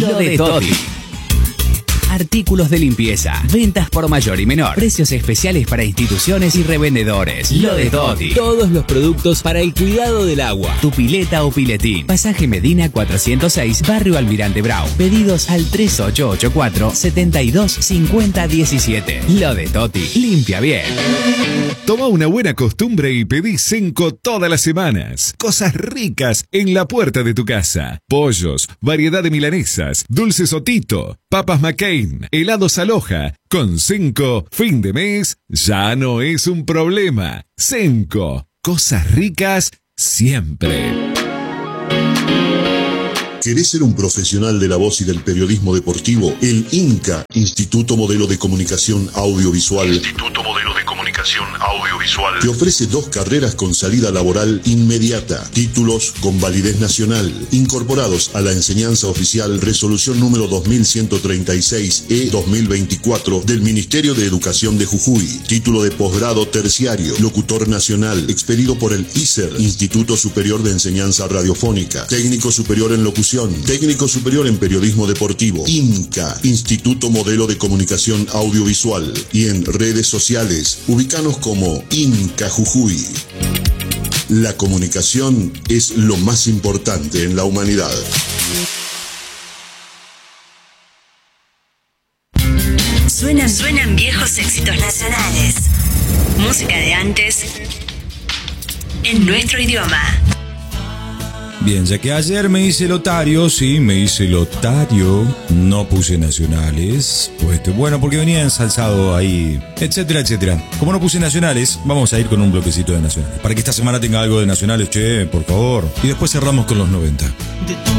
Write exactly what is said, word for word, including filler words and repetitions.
Lo de Toti. Artículos de limpieza, ventas por mayor y menor, precios especiales para instituciones y revendedores. Lo de Toti. Todos los productos para el cuidado del agua. Tu pileta o piletín. Pasaje Medina cuatrocientos seis, Barrio Almirante Brown. Pedidos al tres ocho ocho cuatro, siete dos cinco cero uno siete. Lo de Toti. Limpia bien. Toma una buena costumbre y pedí Senco todas las semanas. Cosas ricas en la puerta de tu casa. Pollos, variedad de milanesas, dulces Otito, papas McCain, helados Aloha. Con Senco, fin de mes ya no es un problema. Senco, cosas ricas siempre. ¿Querés ser un profesional de la voz y del periodismo deportivo? El INCA, Instituto Modelo de Comunicación Audiovisual. Instituto Modelo de Comunicación Audiovisual. Te ofrece dos carreras con salida laboral inmediata. Títulos con validez nacional. Incorporados a la enseñanza oficial Resolución número dos mil ciento treinta y seis E dos mil veinticuatro del Ministerio de Educación de Jujuy. Título de posgrado terciario. Locutor nacional. Expedido por el I S E R, Instituto Superior de Enseñanza Radiofónica. Técnico superior en locución. Técnico superior en periodismo deportivo. INCA, Instituto Modelo de Comunicación Audiovisual. Y en redes sociales, ubícanos como INCA Jujuy. La comunicación es lo más importante en la humanidad. Suenan, suenan viejos éxitos nacionales. Música de antes en nuestro idioma. Bien, ya que ayer me hice lotario, sí, me hice lotario, no puse nacionales, pues bueno, porque venía ensalzado ahí, etcétera, etcétera. Como no puse nacionales, vamos a ir con un bloquecito de nacionales, para que esta semana tenga algo de nacionales, che, por favor. Y después cerramos con los noventa.